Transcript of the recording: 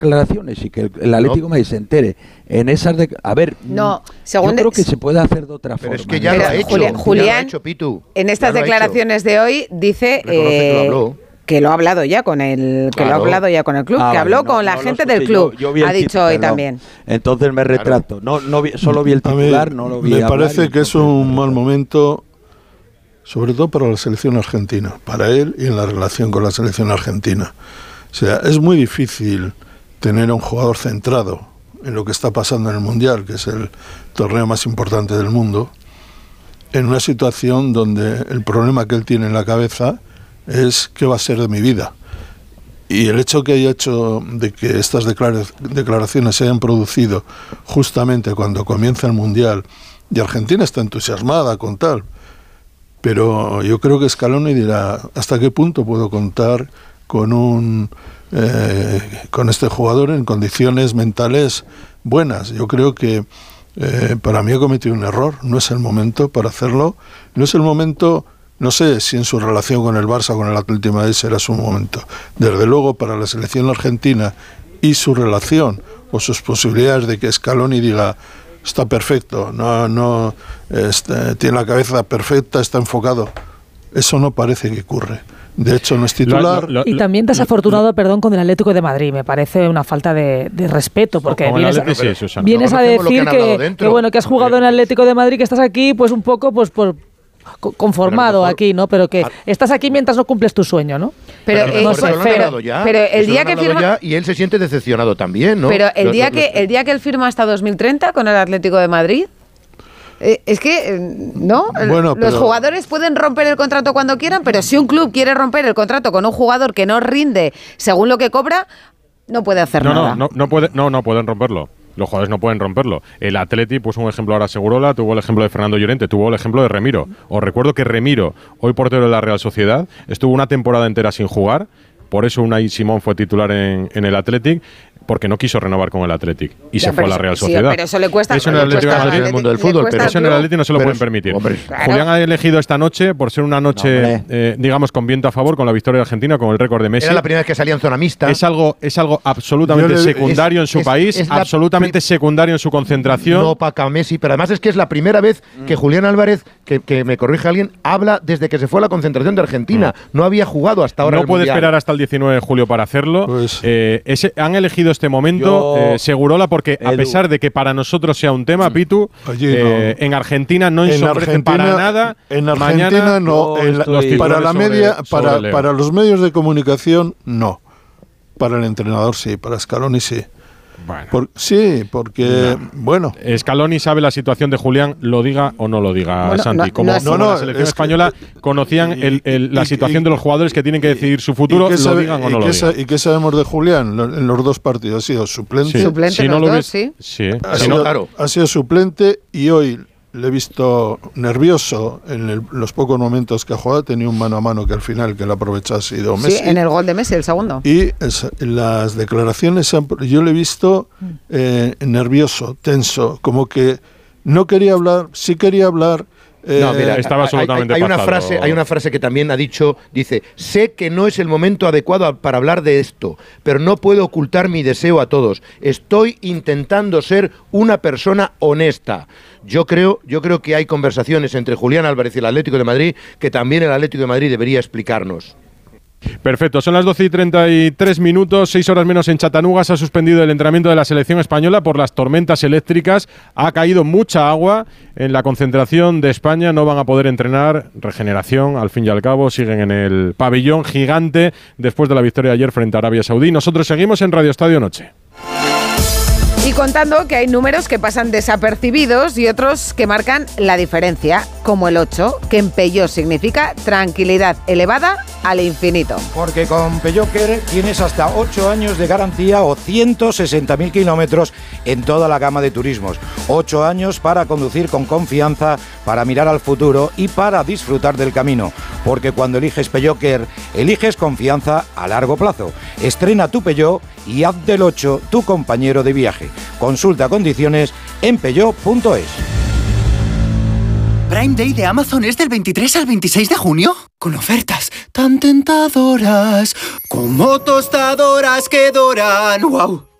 declaraciones y que el Atlético de Madrid se entere en esas yo creo que se puede hacer de otra forma. Es que ya lo ha hecho. Julián, Pitu, en estas declaraciones de hoy dice que lo ha hablado ya con el club, que habló con la gente del club, ha dicho hoy también. Entonces me retracto. Solo vi el titular, no lo vi. Me parece que es un mal momento, sobre todo para la selección argentina, para él y en la relación con la selección argentina. O sea, es muy difícil tener a un jugador centrado en lo que está pasando en el Mundial, que es el torneo más importante del mundo, en una situación donde el problema que él tiene en la cabeza es ¿qué va a ser de mi vida? Y el hecho que haya hecho de que estas declaraciones se hayan producido justamente cuando comienza el Mundial, y Argentina está entusiasmada con tal, pero yo creo que Scaloni dirá ¿hasta qué punto puedo contar con este jugador en condiciones mentales buenas? Yo creo que para mí ha cometido un error, no es el momento para hacerlo, no es el momento. No sé si en su relación con el Barça o con el Atlético de Madrid será su momento. Desde luego, para la selección argentina y su relación o sus posibilidades de que Scaloni diga está perfecto, tiene la cabeza perfecta, está enfocado, eso no parece que ocurre. De hecho, no es titular. Y también desafortunado, con el Atlético de Madrid. Me parece una falta de respeto, porque vienes a decir que has jugado en el Atlético de Madrid, que estás aquí, pues un poco, pues por conformado aquí, ¿no? Pero que estás aquí mientras no cumples tu sueño, ¿no? Pero el día que firma y él se siente decepcionado también, ¿no? Pero el día que él firma hasta 2030 con el Atlético de Madrid, es que los jugadores pueden romper el contrato cuando quieran, pero si un club quiere romper el contrato con un jugador que no rinde según lo que cobra, no puede hacer nada. No pueden romperlo. Los jugadores no pueden romperlo. El Atleti puso un ejemplo ahora, Segurola, tuvo el ejemplo de Fernando Llorente, tuvo el ejemplo de Remiro. Os recuerdo que Remiro, hoy portero de la Real Sociedad, estuvo una temporada entera sin jugar, por eso Unai Simón fue titular en el Athletic, porque no quiso renovar con el Athletic y se fue a la Real Sociedad. Pero eso le cuesta. Eso en el Atlético de Madrid, en el mundo del fútbol, pero eso en el Athletic no se lo pueden permitir. Claro. Julián ha elegido esta noche por ser una noche, digamos, con viento a favor, con la victoria de Argentina, con el récord de Messi. Era la primera vez que salía en zona mixta. Es algo absolutamente secundario en su país, absolutamente secundario en su concentración. No opaca a Messi, pero además es que es la primera vez que Julián Álvarez, que me corrige alguien, habla desde que se fue a la concentración de Argentina. No había jugado hasta ahora. No puede esperar hasta el 19 de julio para hacerlo. Pues, han elegido este momento. Segurola, porque a pesar de que para nosotros sea un tema, Pitu, en Argentina no ensombrece para nada. En Argentina para la media, para los medios de comunicación no. Para el entrenador sí, para Scaloni sí. Bueno. Bueno. Scaloni sabe la situación de Julián, lo diga o no lo diga, Santi. Como la selección española conocían la situación de los jugadores que tienen que decidir su futuro, lo digan o no lo digan. ¿Y qué sabemos de Julián? En los dos partidos ha sido suplente. Suplente Ha sido suplente y hoy le he visto nervioso en los pocos momentos que ha jugado. Tenía un mano a mano que al final que lo aprovechó ha sido Messi. Sí, en el gol de Messi, el segundo. Y las declaraciones, yo le he visto nervioso, tenso, como que no quería hablar, sí quería hablar. Estaba absolutamente hay una frase que también ha dicho, dice: sé que no es el momento adecuado para hablar de esto, pero no puedo ocultar mi deseo a todos. Estoy intentando ser una persona honesta. Yo creo que hay conversaciones entre Julián Álvarez y el Atlético de Madrid que también el Atlético de Madrid debería explicarnos. Perfecto, son las 12:33, 6 horas menos en Chattanooga. Se ha suspendido el entrenamiento de la selección española por las tormentas eléctricas. Ha caído mucha agua en la concentración de España. No van a poder entrenar. Regeneración, al fin y al cabo, siguen en el pabellón gigante después de la victoria de ayer frente a Arabia Saudí. Nosotros seguimos en Radio Estadio Noche. Y contando que hay números que pasan desapercibidos y otros que marcan la diferencia, como el 8, que en Peugeot significa tranquilidad elevada al infinito. Porque con Peugeot Care tienes hasta 8 años de garantía o 160.000 kilómetros en toda la gama de turismos. 8 años para conducir con confianza, para mirar al futuro y para disfrutar del camino. Porque cuando eliges Peugeot Care, eliges confianza a largo plazo. Estrena tu Peugeot y haz del 8 tu compañero de viaje. Consulta condiciones en peugeot.es. Prime Day de Amazon es del 23 al 26 de junio. Con ofertas tan tentadoras como tostadoras que doran. ¡Wow!